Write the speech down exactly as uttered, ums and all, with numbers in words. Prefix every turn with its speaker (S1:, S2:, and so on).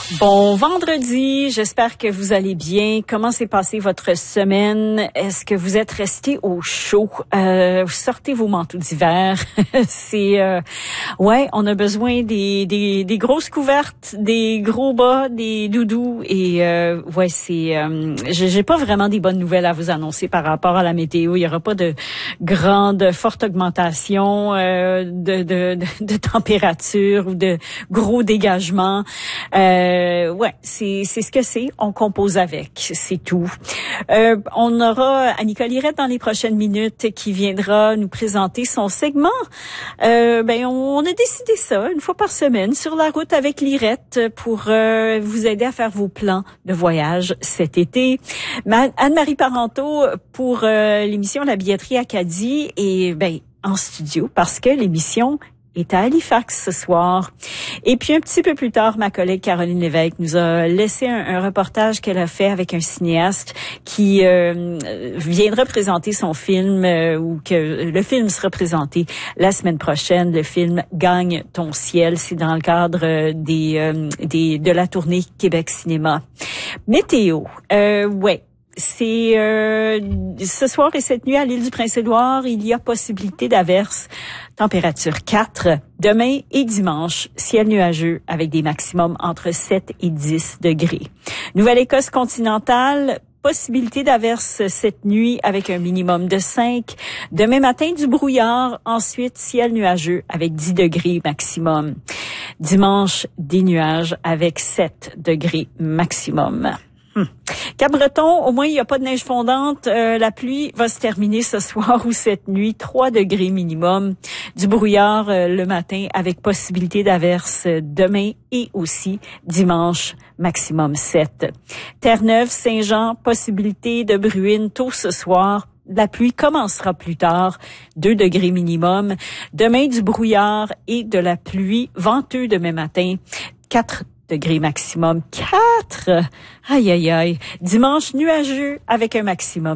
S1: Bon vendredi, j'espère que vous allez bien. Comment s'est passée votre semaine? Est-ce que vous êtes resté au chaud? Euh, sortez vos manteaux d'hiver. C'est euh, ouais, on a besoin des, des des grosses couvertes, des gros bas, des doudous et euh, ouais, c'est euh, j'ai, j'ai pas vraiment des bonnes nouvelles à vous annoncer par rapport à la météo. Il y aura pas de grande forte augmentation euh, de, de de de température ou de gros dégagements. Euh, Euh, ouais, c'est c'est ce que c'est. On compose avec, c'est tout. Euh, on aura Annika Lirette dans les prochaines minutes qui viendra nous présenter son segment. Euh, ben on, on a décidé ça une fois par semaine sur la route avec Lirette pour euh, vous aider à faire vos plans de voyage cet été. Ma, Anne-Marie Parenteau pour euh, l'émission La Billetterie Acadie et ben en studio parce que l'émission est à Halifax ce soir. Et puis un petit peu plus tard, ma collègue Caroline Lévesque nous a laissé un, un reportage qu'elle a fait avec un cinéaste qui euh, viendra présenter son film euh, ou que le film sera présenté la semaine prochaine. Le film Gagne ton ciel, c'est dans le cadre des, euh, des de la tournée Québec Cinéma. Météo, euh, ouais. C'est euh, ce soir et cette nuit à l'île du Prince-Édouard, il y a possibilité d'averses. Température quatre. Demain et dimanche, ciel nuageux avec des maximums entre sept et dix degrés. Nouvelle-Écosse continentale, possibilité d'averses cette nuit avec un minimum de cinq. Demain matin, du brouillard. Ensuite, ciel nuageux avec dix degrés maximum. Dimanche, des nuages avec sept degrés maximum. Hum. Cap-Breton, au moins il n'y a pas de neige fondante. Euh, la pluie va se terminer ce soir ou cette nuit. trois degrés minimum. Du brouillard euh, le matin avec possibilité d'averses demain et aussi dimanche, maximum sept. Terre-Neuve, Saint-Jean, possibilité de bruine tôt ce soir. La pluie commencera plus tard, deux degrés minimum. Demain, du brouillard et de la pluie, venteux demain matin, quatre degrés maximum. quatre! Aïe, aïe, aïe. Dimanche, nuageux avec un maximum